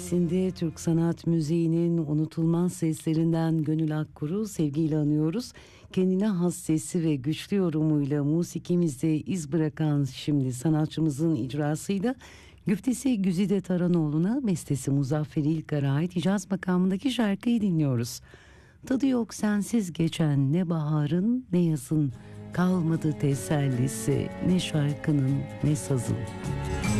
Sinde Türk sanat müziğinin unutulmaz seslerinden Gönül Akkur'u sevgiyle anıyoruz. Kendine has sesi ve güçlü yorumuyla musikimizde iz bırakan şimdi sanatçımızın icrasıyla güftesi Güzide Taranoğlu'na, bestesi Muzaffer İlkar'a ait Hicaz makamındaki şarkıyı dinliyoruz. Tadı yok sensiz geçen ne baharın ne yazın, kalmadı tesellisi ne şarkının ne sazın.